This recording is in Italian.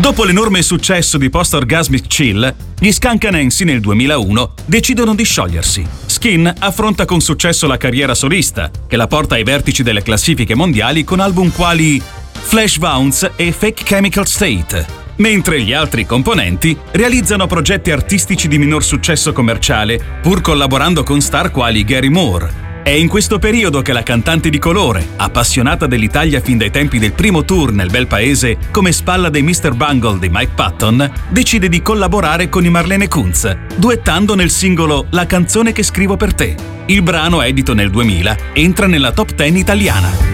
Dopo l'enorme successo di Post Orgasmic Chill, gli Skunk Anansi nel 2001 decidono di sciogliersi. Skin affronta con successo la carriera solista, che la porta ai vertici delle classifiche mondiali con album quali Flash Bounce e Fake Chemical State, mentre gli altri componenti realizzano progetti artistici di minor successo commerciale, pur collaborando con star quali Gary Moore. È in questo periodo che la cantante di colore, appassionata dell'Italia fin dai tempi del primo tour nel bel paese come spalla dei Mr. Bungle di Mike Patton, decide di collaborare con i Marlene Kunz, duettando nel singolo La canzone che scrivo per te. Il brano, edito nel 2000, entra nella top 10 italiana.